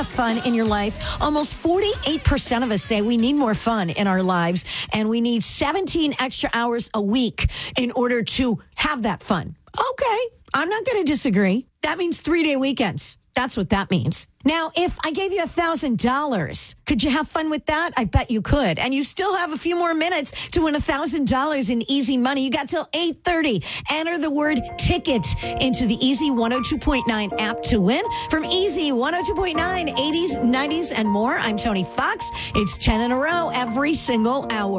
enough fun in your life? Almost 48% of us say we need more fun in our lives, and we need 17 extra hours a week in order to have that fun. Okay, I'm not going to disagree. That means 3-day weekends. That's what that means. Now, if I gave you $1,000, could you have fun with that? I bet you could. And you still have a few more minutes to win $1,000 in easy money. You got till 8:30. Enter the word ticket into the Easy 102.9 app to win. From Easy 102.9, 80s, 90s, and more, I'm Tony Fox. It's 10 in a row every single hour.